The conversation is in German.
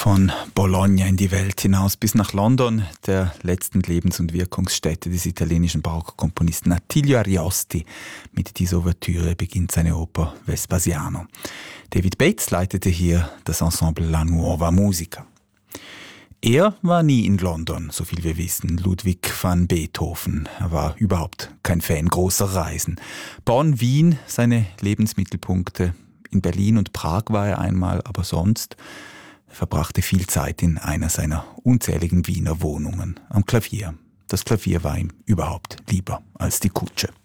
Von Bologna in die Welt hinaus bis nach London, der letzten Lebens- und Wirkungsstätte des italienischen Barockkomponisten Attilio Ariosti. Mit dieser Ouvertüre beginnt seine Oper Vespasiano. David Bates leitete hier das Ensemble La Nuova Musica. Er war nie in London, so viel wir wissen, Ludwig van Beethoven. Er war überhaupt kein Fan großer Reisen. Bonn, Wien, seine Lebensmittelpunkte. In Berlin und Prag war er einmal, aber sonst verbrachte viel Zeit in einer seiner unzähligen Wiener Wohnungen am Klavier. Das Klavier war ihm überhaupt lieber als die Kutsche.